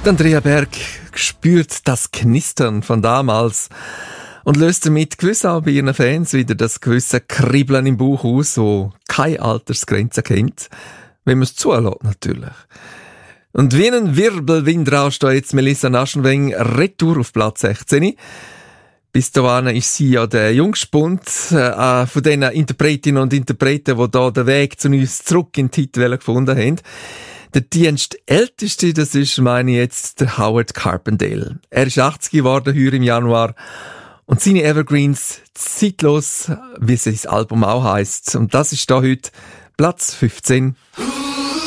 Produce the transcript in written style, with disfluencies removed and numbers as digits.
Andrea Berg spürt das Knistern von damals und löst damit gewiss auch bei ihren Fans wieder das gewisse Kribbeln im Bauch aus, wo keine Altersgrenze kennt, wenn man es zulässt natürlich. Und wie ein Wirbelwind rauscht da jetzt Melissa Naschenweng retour auf Platz 16. Bis dahin ist sie ja der Jungspund von den Interpretinnen und Interpreten, die da den Weg zu uns zurück in die Hitwelle gefunden haben. Der dienstälteste, das ist, meine ich jetzt, der Howard Carpendale. Er ist 80 geworden, heuer im Januar. Und seine Evergreens, zeitlos, wie sein Album auch heisst. Und das ist da heute Platz 15.